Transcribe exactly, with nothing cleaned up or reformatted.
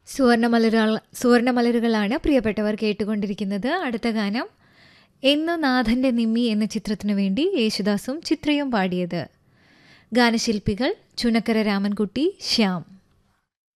സുവർണമലരുകൾ സുവർണമലരുകളാണ് പ്രിയപ്പെട്ടവർ കേട്ടുകൊണ്ടിരിക്കുന്നത്. അടുത്ത ഗാനം എന്നു നാഥൻ്റെ നിമ്മി എന്ന ചിത്രത്തിനു വേണ്ടി യേശുദാസും ചിത്രയും പാടിയത്. ഗാനശില്പികൾ ചുനക്കര രാമൻകുട്ടി, ശ്യാം.